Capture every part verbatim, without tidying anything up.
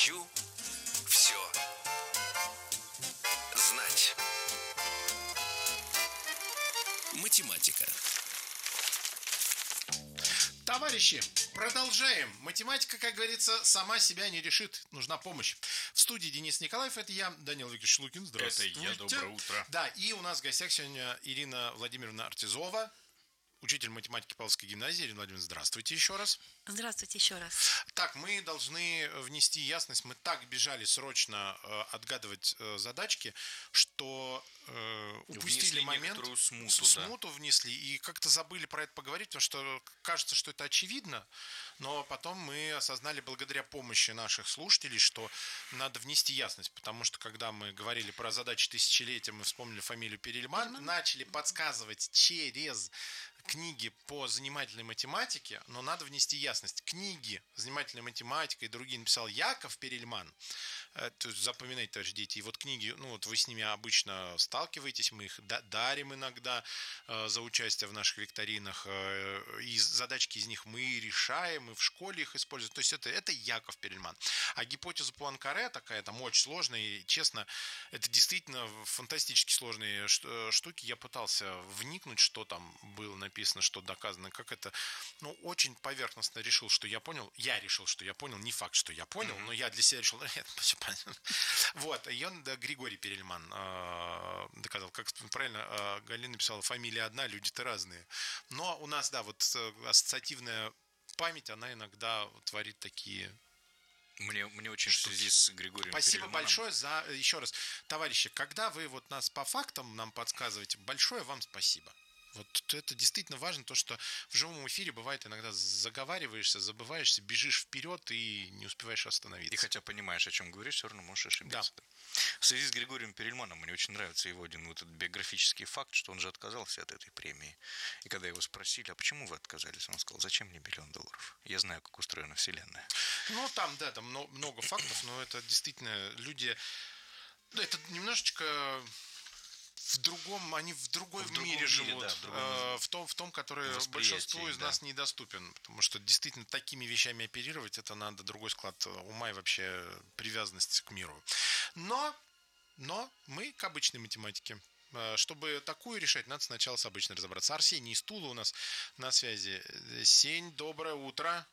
Хочу все знать. Математика. Товарищи, продолжаем. Математика, как говорится, сама себя не решит. Нужна помощь. В студии Денис Николаев, это я, Данил Викторович Лукин. Здравствуйте. Это я, доброе утро. Да, и у нас в гостях сегодня Ирина Владимировна Артизова, учитель математики Павловской гимназии. Ирина Владимировна, здравствуйте еще раз. Здравствуйте еще раз. Так, мы должны внести ясность. Мы так бежали срочно э, отгадывать э, задачки, что э, упустили Внесли момент. некоторую смуту, с- да. смуту внесли и как-то забыли про это поговорить, потому что кажется, что это очевидно, но потом мы осознали благодаря помощи наших слушателей, что надо внести ясность, потому что когда мы говорили про задачи тысячелетия, мы вспомнили фамилию Перельман, начали подсказывать через книги по занимательной математике, но надо внести ясность. Книги занимательной математикой и другие написал Яков Перельман. Э, то есть запоминайте, товарищи дети. И вот книги, ну вот вы с ними обычно сталкиваетесь, мы их да- дарим иногда э, за участие в наших викторинах, э, и задачки из них мы решаем, и в школе их используем. То есть это, это Яков Перельман. А гипотеза Пуанкаре такая, там очень сложная, и честно, это действительно фантастически сложные ш- штуки. Я пытался вникнуть, что там было написано, что доказано, как это, ну, очень поверхностно решил, что я понял. Я решил, что я понял, не факт, что я понял, но я для себя решил, нет, все понятно. Вот, и он, да, Григорий Перельман э, доказал, как правильно э, Галина написала, фамилия одна, люди-то разные. Но у нас, да, вот э, ассоциативная память, она иногда творит такие. Мне, мне очень в связи с Григорием Спасибо Перельманом. большое за, еще раз, товарищи, когда вы вот нас по фактам нам подсказываете, большое вам спасибо. Вот это действительно важно, то, что в живом эфире бывает иногда заговариваешься, забываешься, бежишь вперед и не успеваешь остановиться. И хотя понимаешь, о чем говоришь, все равно можешь ошибиться. Да. В связи с Григорием Перельманом мне очень нравится его один вот этот биографический факт, что он же отказался от этой премии. И когда его спросили, а почему вы отказались, он сказал, зачем мне миллион долларов? Я знаю, как устроена Вселенная. Ну, там, да, там мно- много фактов, но это действительно люди. Да, это немножечко в другом, они в другой В в другом мире мире, живут, да, в другом э, в том, в том, который восприятии, большинству из да. нас недоступен, потому что действительно такими вещами оперировать, это надо другой склад ума и вообще привязанность к миру. Но, но мы к обычной математике. Э, Чтобы такую решать, надо сначала с обычной разобраться. Арсений из Тулы у нас на связи. Сень, доброе утро.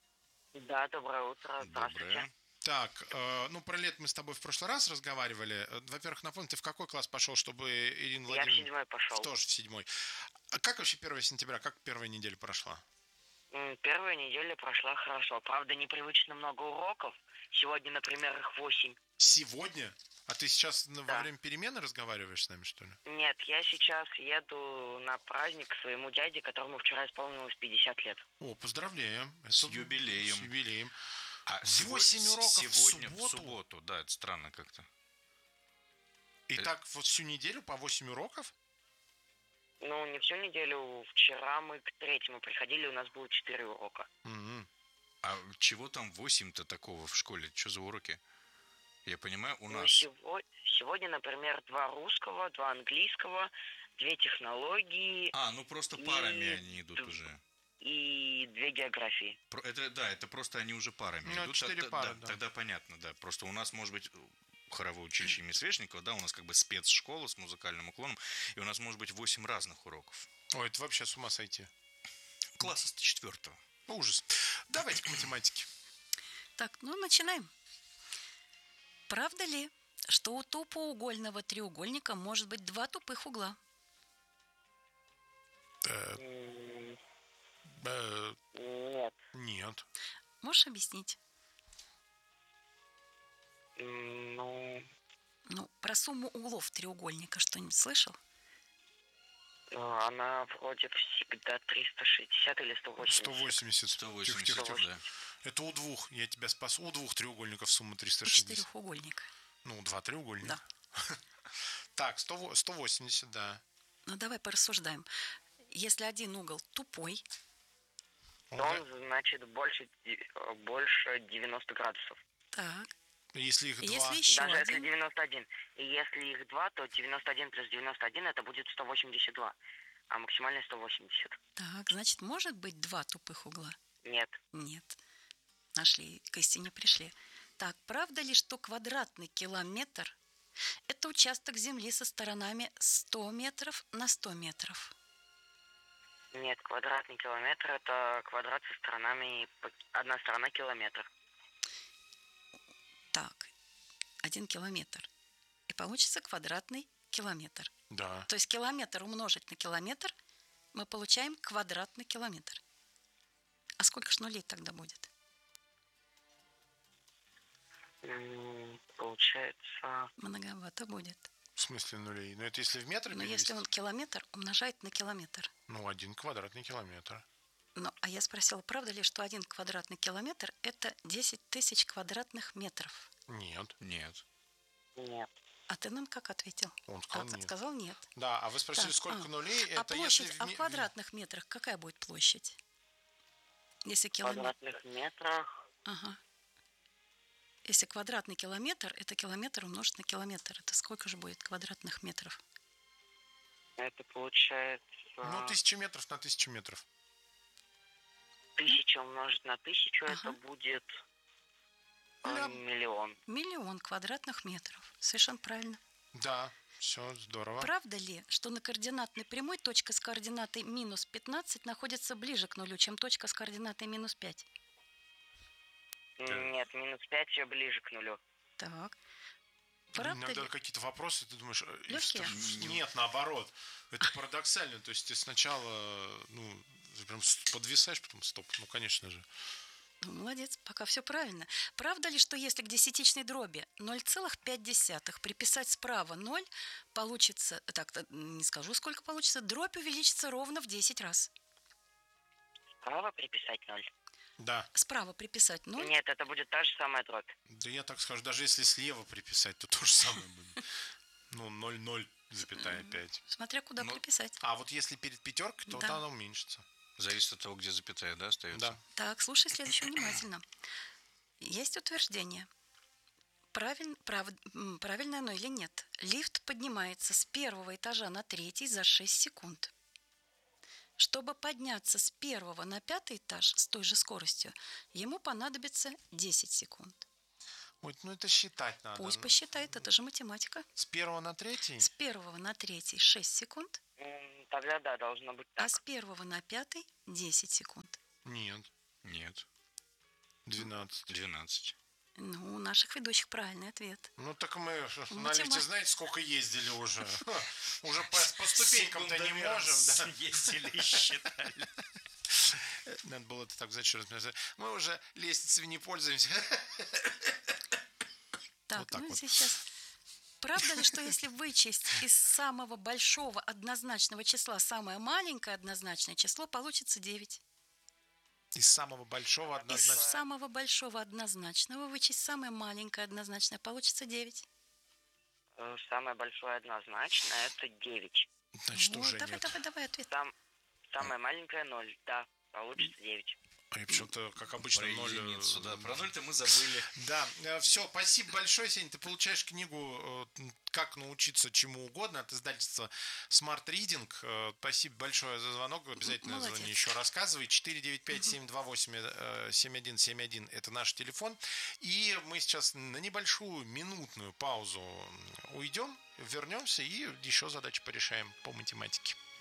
Да, доброе утро, здравствуйте. Доброе. Так, э, ну про лет мы с тобой в прошлый раз разговаривали. Э, Во-первых, напомни, ты в какой класс пошел, чтобы Ирина Я в Владимировна... седьмой пошел. Тоже в седьмой. А как вообще первое сентября, как первая неделя прошла? М, Первая неделя прошла хорошо. Правда, непривычно много уроков. Сегодня, например, их восемь. Сегодня? А ты сейчас на- во Да. время перемены разговариваешь с нами, что ли? Нет, я сейчас еду на праздник к своему дяде, которому вчера исполнилось пятьдесят лет. О, поздравляем. С Это- юбилеем. С юбилеем. А Восемь сего- уроков в сегодня субботу? в субботу, да, это странно как-то. И Э. так вот всю неделю по восемь уроков? Ну, не всю неделю. Вчера мы к третьему приходили, у нас было четыре урока. Мгм. А чего там восемь-то такого в школе? Что за уроки? Я понимаю, у Ну, нас... сего- сегодня, например, два русского, два английского, две технологии А, ну просто И парами они идут д- уже. и две географии. Про- Это, да, это просто они уже парами Ну, идут. четыре Тогда- пары, да, да. Тогда понятно, да. Просто у нас, может быть, хоровое училище имени Свешникова, да, у нас как бы спецшкола с музыкальным уклоном, и у нас может быть восемь разных уроков. Ой, это вообще с ума сойти. Класса с четвертого. Ужас. Давайте к математике. Так, ну начинаем. Правда ли, что у тупоугольного треугольника может быть два тупых угла? Э, М, э, Нет. Нет. Можешь объяснить? М, Ну, Ну, про сумму углов треугольника что-нибудь слышал? ну, она вроде всегда триста шестьдесят или сто восемьдесят. сто восемьдесят. сто Тихо, восемьдесят, тихо, тихо. да. Это у двух, я тебя спас. У двух треугольников сумма триста У шестьдесят. четырехугольника. Ну, два треугольника. Да. Так, сто, во- сто восемьдесят, да. Ну, давай порассуждаем. Если один угол тупой, Он То да- он, значит, больше, ди- э, больше девяносто градусов. так, Если их и два... если еще Даже если один, девяносто один. И если их два, то девяносто один плюс девяносто один это будет сто восемьдесят два. А максимально сто восемьдесят. так, значит, может быть два тупых угла? Нет. Нет. Нашли, к истине пришли. Так, правда ли, что квадратный километр – это участок земли со сторонами сто метров на сто метров? Нет, квадратный километр – это квадрат со сторонами, по- одна сторона километр. Так, один километр. И получится квадратный километр. Да. То есть километр умножить на километр, мы получаем квадратный километр. А сколько ж нулей тогда будет? М, Получается, Многовато будет. В смысле нулей? Ну, это если в метры Но перевести? если он километр умножает на километр. Ну, один квадратный километр. Ну, а я спросила, правда ли, что один квадратный километр – это десять тысяч квадратных метров? Нет. Нет. нет. А ты нам как ответил? Он сказал А, нет. сказал нет. Да, а вы спросили, Так, сколько а. нулей? А Это площадь, если а в ми- квадратных метрах какая будет площадь? Если В километр... квадратных метрах Ага. Если квадратный километр, это километр умножить на километр. Это сколько же будет квадратных метров? это получается Ну, тысяча метров на тысячу метров. тысяча умножить на тысячу, Ага. это будет э, Ля- миллион. Миллион квадратных метров. Совершенно правильно. Да, все здорово. Правда ли, что на координатной прямой точка с координатой минус пятнадцать находится ближе к нулю, чем точка с координатой минус пять? М, Нет, минус пять все ближе к нулю. Так. Правда Иногда ли? какие-то вопросы, ты думаешь... э, и Лёгкие? вст- Нет, наоборот. Это парадоксально. То есть ты сначала, ну, ты прям с- подвисаешь, потом стоп. Ну, конечно же. Ну, молодец, пока все правильно. Правда ли, что если к десятичной дроби ноль целых пять десятых приписать справа ноль, получится, так, э, не скажу, сколько получится, дробь увеличится ровно в десять раз. Справа приписать ноль. Да. Справа приписать ноль, Нет, это будет та же самая дробь. Да я так скажу, даже если слева приписать, то то же самое будет. Ну, ноль целых ноль пять. смотря куда Ну, приписать. А вот если перед пятеркой, то Да. вот она уменьшится. Зависит от того, где запятая, да, остается? Да. Так, слушай следующее внимательно. Есть утверждение. Правиль- прав- м, правильно оно или нет? Лифт поднимается с первого этажа на третий за шесть секунд. Чтобы подняться с первого на пятый этаж с той же скоростью, ему понадобится десять секунд. Ой, ну это считать надо. Пусть посчитает, это же математика. С первого на третий? С первого на третий шесть секунд, М, Тогда да, должно быть а так. с первого на пятый десять секунд. Нет. Нет. двенадцать. двенадцать. Ну, у наших ведущих правильный ответ. Ну так мы на Математика. лифте, знаете, сколько ездили уже? Ха, Уже по, по ступенькам-то не можем. Да. Ездили и считали. Надо было это так взять еще раз. Мы уже лестницами не пользуемся. Так, Вот так ну вот. сейчас. Правда ли, что если вычесть из самого большого однозначного числа самое маленькое однозначное число, получится девять? Из самого большого Из однозначно. самого большого однозначного вычесть самое маленькое однозначное, получится девять. Э, Самое большое однозначно это девять. Значит, Вот, уже давай, нет. давай, давай ответ. Сам, самое маленькое ноль, да, получится девять. А я почему-то, как обычно, Про ноль... э, единицу, да. Про ноль-то мы забыли. Да, все, спасибо большое, Сень. Ты получаешь книгу э, «Как научиться чему угодно» от издательства Smart Reading. Э, Спасибо большое за звонок. Обязательно Молодец. звони еще, рассказывай. четыре девять пять семь два восемь семь один семь один это наш телефон. И мы сейчас на небольшую минутную паузу уйдем, вернемся и еще задачи порешаем по математике.